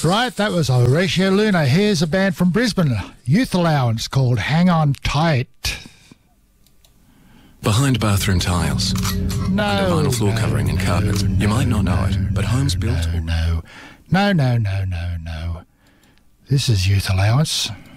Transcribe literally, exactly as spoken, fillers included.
Right, that was Horatio Luna. Here's a band from Brisbane, Youth Allowance, called Hang On Tight. Behind bathroom tiles, No, under vinyl floor no, covering and no, carpets. no, You might not know it, but no, homes built. No, no, no, no, no, no, no. This is Youth Allowance.